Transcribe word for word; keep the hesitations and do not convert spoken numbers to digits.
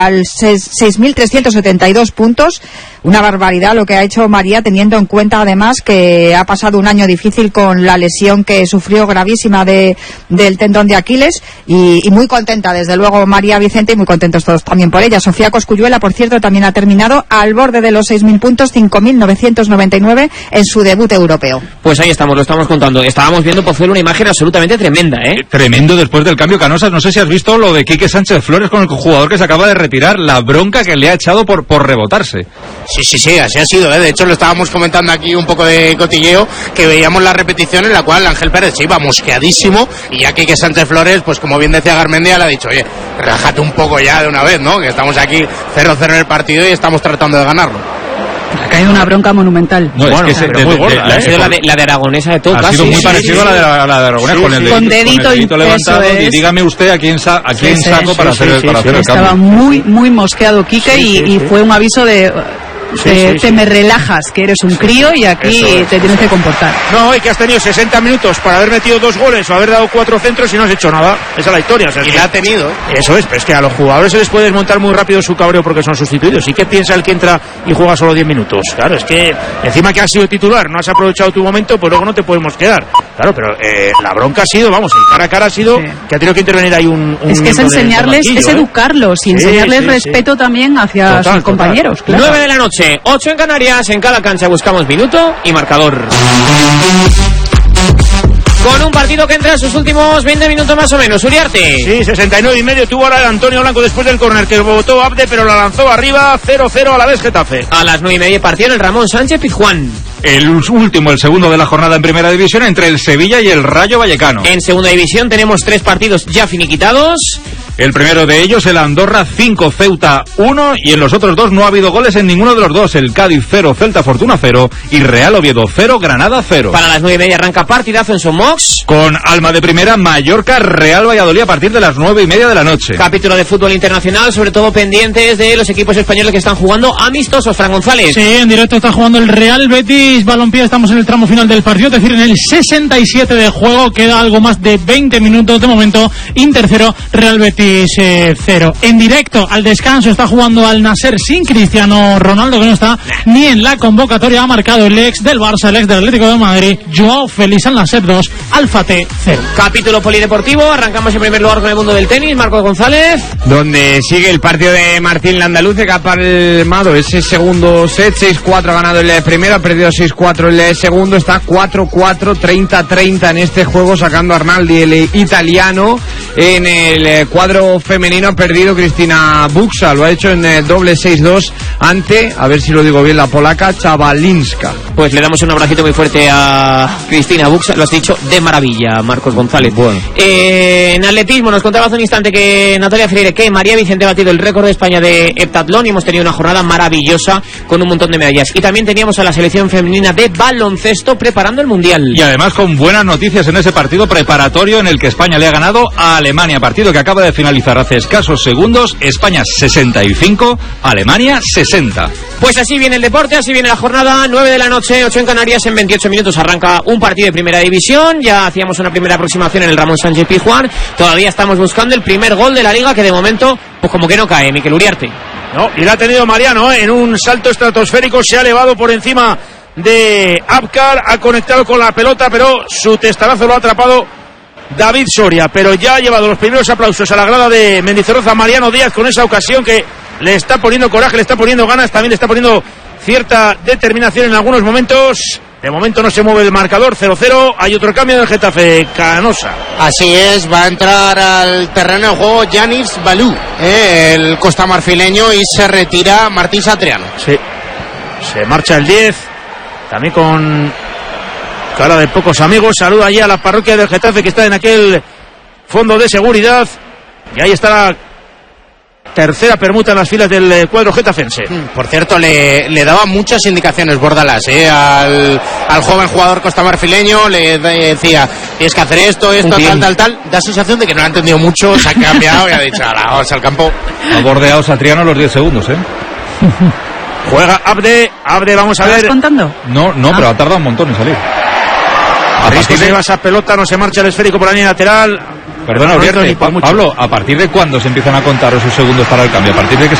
al seis mil trescientos setenta y dos puntos. Una barbaridad lo que ha hecho María, teniendo en cuenta además que ha pasado un año difícil con la lesión que sufrió gravísima de del tendón de Aquiles, y, y muy contenta desde luego María Vicente, y muy contentos todos también por ella. Sofía Cosculluela, por cierto, también ha terminado al borde de los seis mil puntos, cinco mil novecientos noventa y nueve en su debut europeo. Pues ahí estamos, lo estamos contando. Estábamos viendo, Pozuelo, una imagen absolutamente tremenda, ¿eh? Tremendo después del cambio, Canosas. No sé si has visto lo de Quique Sánchez Flores con el jugador que se acaba de retirar, la bronca que le ha echado por, por rebotarse. Sí, sí, sí, así ha sido, ¿eh? De hecho lo estábamos comentando aquí un poco de cotilleo, que veíamos la repetición en la cual Ángel Pérez se iba mosqueadísimo, y ya Quique Sánchez Flores, pues como bien decía Garmendia, le ha dicho, oye, relájate un poco ya de una vez, ¿no? Que estamos aquí cero cero en el partido y estamos tratando de ganarlo. Ha caído una bronca monumental. No, bueno, es que pero se, muy de, gorda, de, de, ha sido la de, la de Aragonesa de todo. Ha casi, sido muy sí, parecido sí, a la de, la, la de Aragonés, sí, con, el sí. dedito, Con dedito, con el dedito levantado, es. Y dígame usted a quién, sa, a quién Sí, saco sí, para sí, hacer, sí, para sí, hacer sí. el cambio. Estaba muy, muy mosqueado Quique, sí, y, sí, y sí. fue un aviso de... Sí, te, sí, te sí. me relajas, que eres un crío y aquí es, te tienes que comportar. No, y que has tenido sesenta minutos para haber metido dos goles o haber dado cuatro centros y no has hecho nada. Esa es la historia. O sea, y que, la ha tenido. Eso es, pero es que a los jugadores se les puede desmontar muy rápido su cabreo porque son sustituidos. ¿Y qué piensa el que entra y juega solo diez minutos? Claro, es que encima que has sido titular, no has aprovechado tu momento, pues luego no te podemos quedar. Claro, pero eh, la bronca ha sido, vamos, el cara a cara ha sido sí. que ha tenido que intervenir ahí un... un es que es enseñarles, es ¿eh? educarlos y sí, enseñarles sí, respeto sí. también hacia total, sus compañeros. Total. Claro. nueve de la noche, ocho en Canarias. En cada cancha buscamos minuto y marcador. Con un partido que entra en sus últimos veinte minutos más o menos. Uriarte. Sí, sesenta y nueve y medio tuvo ahora el Antonio Blanco después del córner que votó Abde, pero la lanzó arriba. Cero cero a la vez Getafe. A las nueve y media partido el Ramón Sánchez Pizjuán. El último, el segundo de la jornada en primera división entre el Sevilla y el Rayo Vallecano. En segunda división tenemos tres partidos ya finiquitados. El primero de ellos, el Andorra cinco, Ceuta uno, y en los otros dos no ha habido goles en ninguno de los dos. El Cádiz cero, Celta Fortuna cero y Real Oviedo cero, Granada cero. Para las nueve y media arranca partidazo en Somox. Con alma de primera, Mallorca Real Valladolid a partir de las nueve y media de la noche. Capítulo de fútbol internacional, sobre todo pendientes de los equipos españoles que están jugando amistosos. Fran González. Sí, en directo está jugando el Real Betis Balompié. Estamos en el tramo final del partido, es decir, en el sesenta y siete de juego. Queda algo más de veinte minutos de momento. Inter cero, Real Betis eh, cero. En directo al descanso está jugando al Nasser sin Cristiano Ronaldo, que no está ni en la convocatoria. Ha marcado el ex del Barça, el ex del Atlético de Madrid, Joao Félix. Al Nasser dos, Alfate cero. Capítulo polideportivo. Arrancamos en primer lugar con el mundo del tenis. Marcos González. Donde sigue el partido de Martín Landaluce, que ha palmado ese segundo set. seis cuatro ha ganado el primero, ha perdido seis cuatro el segundo. Está cuatro cuatro, treinta treinta en este juego, sacando a Arnaldi, el italiano. En el cuadro femenino ha perdido Cristina Buxa, lo ha hecho en doble seis dos ante, a ver si lo digo bien, la polaca Chabalinska. Pues le damos un abracito muy fuerte a Cristina Buxa, lo has dicho de maravilla, Marcos González. Bueno. Eh, en atletismo nos contaba hace un instante que Natalia Freire, que María Vicente ha batido el récord de España de heptatlón, y hemos tenido una jornada maravillosa con un montón de medallas. Y también teníamos a la selección femenina de baloncesto preparando el Mundial. Y además con buenas noticias en ese partido preparatorio en el que España le ha ganado a Alemania, partido que acaba de finalizar hace escasos segundos. España sesenta y cinco, Alemania sesenta. Pues así viene el deporte, así viene la jornada. Nueve de la noche, ocho en Canarias. En veintiocho minutos arranca un partido de primera división. Ya hacíamos una primera aproximación en el Ramón Sánchez Pizjuán. Todavía estamos buscando el primer gol de la liga, que de momento pues como que no cae, Miquel Uriarte. No, y la ha tenido Mariano, ¿eh? En un salto estratosférico, se ha elevado por encima de Abkar, ha conectado con la pelota, pero su testarazo lo ha atrapado David Soria. Pero ya ha llevado los primeros aplausos a la grada de Mendizorroza Mariano Díaz con esa ocasión que le está poniendo coraje, le está poniendo ganas, también le está poniendo cierta determinación en algunos momentos. De momento no se mueve el marcador, cero cero. Hay otro cambio del Getafe, Canosa. Así es, va a entrar al terreno de juego Yanis Balú, eh, el costamarfileño, y se retira Martín Satriano. Sí, se marcha el diez, también con cara de pocos amigos. Saluda allí a la parroquia del Getafe, que está en aquel fondo de seguridad. Y ahí está la tercera permuta en las filas del cuadro getafense. Por cierto, le, le daba muchas indicaciones Bordalás eh, al, al joven jugador costamarfileño. Le decía, tienes que hacer esto, esto, tal, tal, tal. Da sensación de que no ha entendido mucho, se ha cambiado y ha dicho, ahora vamos al campo. Ha bordeado Satriano los diez segundos, ¿eh? Juega Abde, Abde, vamos a ver. ¿Estás contando? No, no, ah. pero ha tardado un montón en salir. A riesgo se lleva esa pelota, no se marcha el esférico por la línea lateral. Perdona, Uriarte, Pa- Pablo, ¿a partir de cuándo se empiezan a contar esos segundos para el cambio? ¿A partir de que